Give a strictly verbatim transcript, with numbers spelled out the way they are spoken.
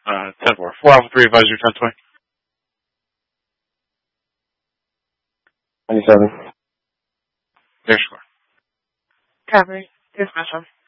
Uh, ten four. four Alpha three, advisor, ten twenty. ninety-seven. There's score. Copy. Dismiss him.